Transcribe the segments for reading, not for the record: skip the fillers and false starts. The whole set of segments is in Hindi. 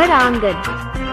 घर आंगन।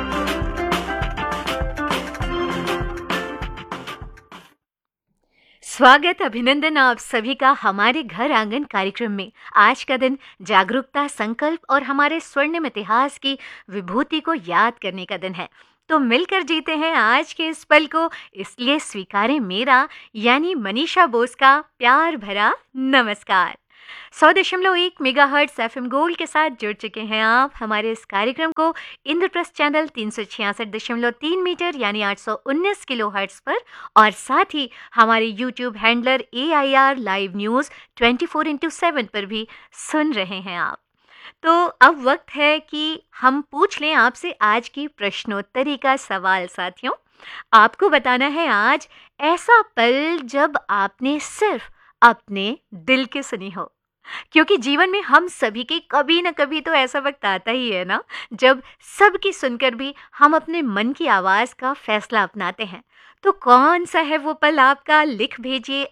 स्वागत अभिनंदन आप सभी का हमारे घर आंगन कार्यक्रम में। आज का दिन जागरूकता, संकल्प और हमारे स्वर्णिम इतिहास की विभूति को याद करने का दिन है। तो मिलकर जीते हैं आज के इस पल को, इसलिए स्वीकारें मेरा यानी मनीषा बोस का प्यार भरा नमस्कार। 100.1 मेगाहर्ट्ज एफएम गोल्ड के साथ जुड़ चुके हैं आप हमारे इस कार्यक्रम को इंद्रप्रस्थ चैनल 366.3 मीटर यानी 819 किलोहर्ट्ज पर, और साथ ही हमारे YouTube handler AIR live news 24/7 पर भी सुन रहे हैं आप। तो अब वक्त है कि हम पूछ लें आपसे आज की प्रश्नोत्तरी का सवाल। साथियों, आपको बताना है आज ऐसा पल जब आपने सिर्फ अपने दिल की सुनी हो, क्योंकि जीवन में हम सभी के कभी न कभी तो ऐसा वक्त आता ही है ना, जब सबकी सुनकर भी हम अपने मन की आवाज़ का फैसला अपनाते हैं। तो कौन सा है वो पल आपका? लिख भेजिए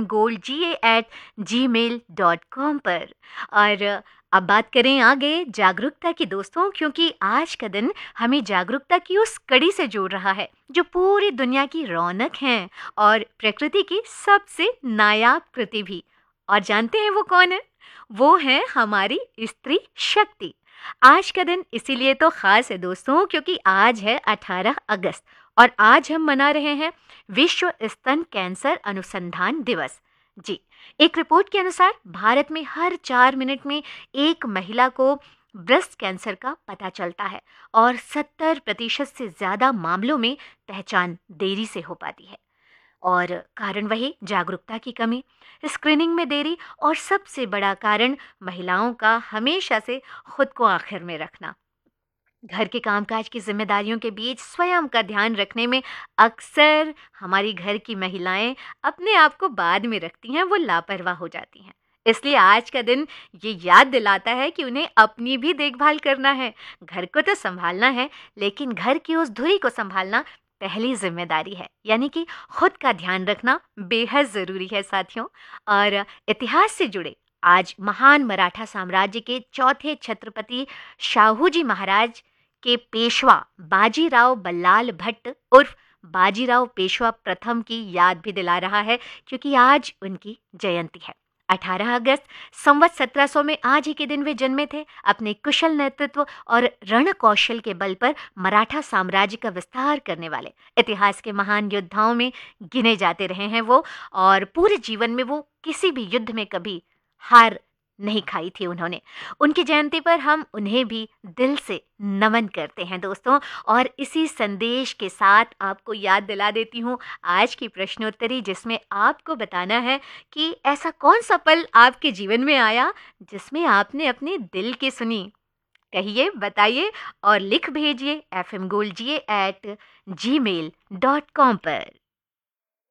fmgoldga@gmail.com पर। और अब बात करें आगे जागरूकता की दोस्तों, क्योंकि आज का दिन हमें जागरूकता की उस कड़ी से जोड़ रहा है जो पूरी दुनिया की रौनक है और प्रकृति की सबसे नायाब कृति भी। और जानते हैं वो कौन है? वो है हमारी स्त्री शक्ति। आज का दिन इसीलिए तो खास है दोस्तों, क्योंकि आज है 18 अगस्त और आज हम मना रहे हैं विश्व स्तन कैंसर अनुसंधान दिवस। जी, एक रिपोर्ट के अनुसार भारत में हर 4 मिनट में एक महिला को ब्रेस्ट कैंसर का पता चलता है और 70% से ज़्यादा मामलों में पहचान देरी से हो पाती है। और कारण वही जागरूकता की कमी, स्क्रीनिंग में देरी और सबसे बड़ा कारण महिलाओं का हमेशा से खुद को आखिर में रखना। घर के कामकाज की जिम्मेदारियों के बीच स्वयं का ध्यान रखने में अक्सर हमारी घर की महिलाएं अपने आप को बाद में रखती हैं, वो लापरवाह हो जाती हैं। इसलिए आज का दिन ये याद दिलाता है कि उन्हें अपनी भी देखभाल करना है। घर को तो संभालना है, लेकिन घर की उस धुरी को संभालना पहली जिम्मेदारी है, यानी कि खुद का ध्यान रखना बेहद ज़रूरी है साथियों। और इतिहास से जुड़े आज महान मराठा साम्राज्य के चौथे छत्रपति शाहूजी महाराज के पेशवा बाजीराव बल्लाल भट्ट उर्फ बाजीराव पेशवा प्रथम की याद भी दिला रहा है, क्योंकि आज उनकी जयंती है। 18 अगस्त संवत 1700 में आज ही के दिन वे जन्मे थे। अपने कुशल नेतृत्व और रण कौशल के बल पर मराठा साम्राज्य का विस्तार करने वाले इतिहास के महान योद्धाओं में गिने जाते रहे हैं वो, और पूरे जीवन में वो किसी भी युद्ध में कभी हार नहीं खाई थी उन्होंने। उनकी जयंती पर हम उन्हें भी दिल से नमन करते हैं दोस्तों। और इसी संदेश के साथ आपको याद दिला देती हूँ आज की प्रश्नोत्तरी, जिसमें आपको बताना है कि ऐसा कौन सा पल आपके जीवन में आया जिसमें आपने अपने दिल की सुनी। कहिए, बताइए और लिख भेजिए fmgoldga@gmail.com पर।